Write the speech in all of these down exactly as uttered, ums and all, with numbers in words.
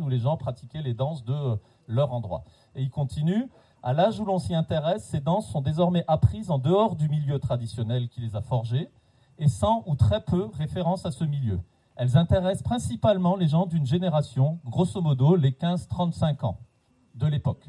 où les gens pratiquaient les danses de leur endroit. Et il continue, à l'âge où l'on s'y intéresse, ces danses sont désormais apprises en dehors du milieu traditionnel qui les a forgées, et sans ou très peu référence à ce milieu. Elles intéressent principalement les gens d'une génération, grosso modo les quinze trente-cinq ans de l'époque.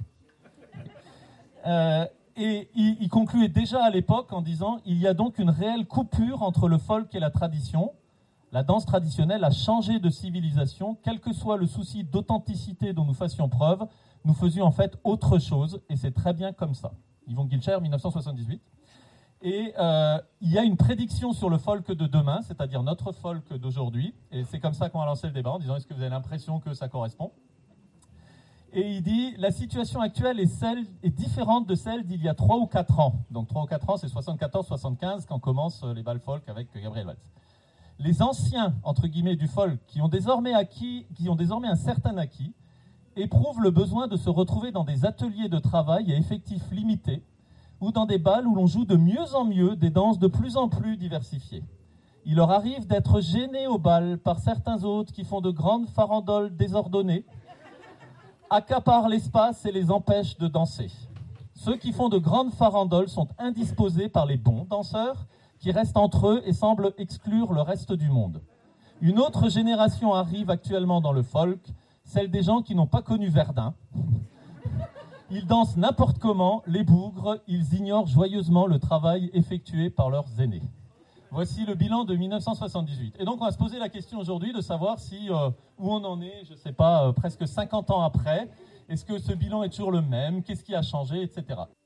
Euh, et il, il concluait déjà à l'époque en disant « Il y a donc une réelle coupure entre le folk et la tradition. La danse traditionnelle a changé de civilisation, quel que soit le souci d'authenticité dont nous fassions preuve, nous faisions en fait autre chose, et c'est très bien comme ça. » Yvon Guilcher, dix-neuf cent soixante-dix-huit. Et euh, il y a une prédiction sur le folk de demain, c'est-à-dire notre folk d'aujourd'hui, et c'est comme ça qu'on a lancé le débat en disant « Est-ce que vous avez l'impression que ça correspond ?» Et il dit « La situation actuelle est, celle, est différente de celle d'il y a trois ou quatre ans. » Donc trois ou quatre ans, c'est soixante-quatorze soixante-quinze quand commencent les bals folk avec Gabriel Waltz. Les anciens, entre guillemets, du folk, qui ont désormais acquis, qui ont désormais un certain acquis, éprouvent le besoin de se retrouver dans des ateliers de travail à effectifs limités ou dans des bals où l'on joue de mieux en mieux des danses de plus en plus diversifiées. Il leur arrive d'être gênés au bal par certains autres qui font de grandes farandoles désordonnées, accaparent l'espace et les empêchent de danser. Ceux qui font de grandes farandoles sont indisposés par les bons danseurs qui restent entre eux et semblent exclure le reste du monde. Une autre génération arrive actuellement dans le folk, celle des gens qui n'ont pas connu Verdun. Ils dansent n'importe comment, les bougres, ils ignorent joyeusement le travail effectué par leurs aînés. Voici le bilan de dix-neuf cent soixante-dix-huit. Et donc on va se poser la question aujourd'hui de savoir si, euh, où on en est, je ne sais pas, euh, presque cinquante ans après. Est-ce que ce bilan est toujours le même? Qu'est-ce qui a changé, et cetera.